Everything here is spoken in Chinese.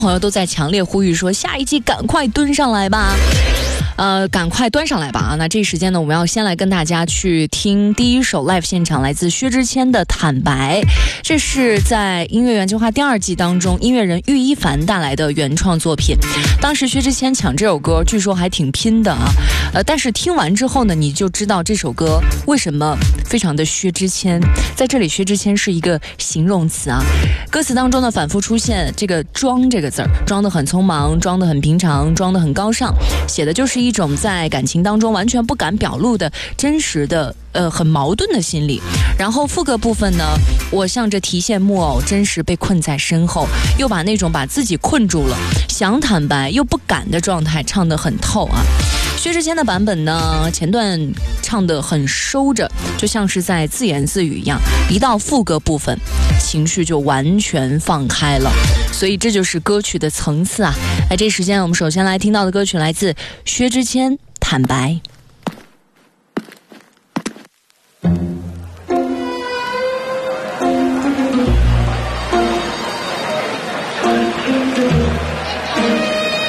朋友都在强烈呼吁说，下一季赶快蹲上来吧。赶快端上来吧啊！那这时间呢，我们要先来跟大家去听第一首 live 现场，来自薛之谦的《坦白》。这是在音乐原计划第2季当中，音乐人郁一凡带来的原创作品。当时薛之谦抢这首歌，据说还挺拼的啊。但是听完之后呢，你就知道这首歌为什么非常的薛之谦。在这里，薛之谦是一个形容词啊。歌词当中呢，反复出现这个“装”这个字儿，装得很匆忙，装得很平常，装得很高尚，写的就是一种在感情当中完全不敢表露的真实的很矛盾的心理。然后副歌部分呢，我像这提线木偶，真实被困在身后，又把那种把自己困住了，想坦白又不敢的状态唱得很透啊。薛之谦的版本呢，前段唱得很收着，就像是在自言自语一样，一到副歌部分，情绪就完全放开了，所以这就是歌曲的层次啊。这时间我们首先来听到的歌曲来自薛之谦《坦白》。